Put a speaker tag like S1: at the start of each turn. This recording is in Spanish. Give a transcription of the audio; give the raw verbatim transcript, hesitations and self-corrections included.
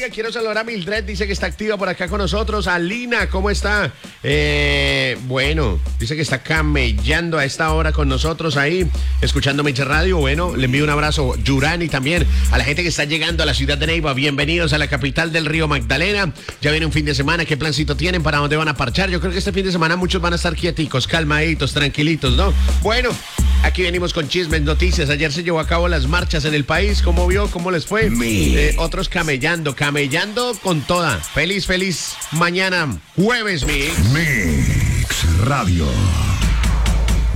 S1: Oiga, quiero saludar a Mildred, dice que está activa por acá con nosotros. A Lina, ¿cómo está? Eh, bueno, dice que está camellando a esta hora con nosotros ahí, escuchando Meche Radio. Bueno, le envío un abrazo. Yurani también, a la gente que está llegando a la ciudad de Neiva. Bienvenidos a la capital del río Magdalena. Ya viene un fin de semana, ¿qué plancito tienen? ¿Para dónde van a parchar? Yo creo que este fin de semana muchos van a estar quieticos, calmaditos, tranquilitos, ¿no? Bueno, aquí venimos con chismes, noticias. Ayer se llevó a cabo las marchas en el país. ¿Cómo vio? ¿Cómo les fue? Eh, otros camellando, camellando con toda. Feliz, feliz mañana, jueves, Mix.
S2: Mix Radio.